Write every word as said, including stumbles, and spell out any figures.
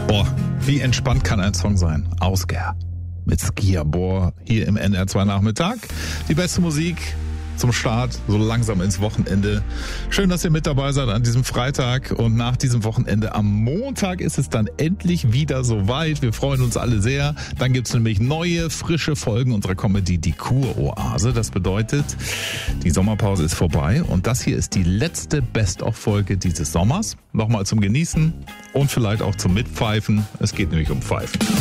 Boah, wie entspannt kann ein Song sein? Ausger mit Skiabor hier im N R zwei Nachmittag. Die beste Musik zum Start, so langsam ins Wochenende. Schön, dass ihr mit dabei seid an diesem Freitag und nach diesem Wochenende am Montag ist es dann endlich wieder soweit. Wir freuen uns alle sehr. Dann gibt's nämlich neue, frische Folgen unserer Comedy Die Kuroase. Das bedeutet, die Sommerpause ist vorbei und das hier ist die letzte Best-of-Folge dieses Sommers. Nochmal zum Genießen und vielleicht auch zum Mitpfeifen. Es geht nämlich um Pfeifen.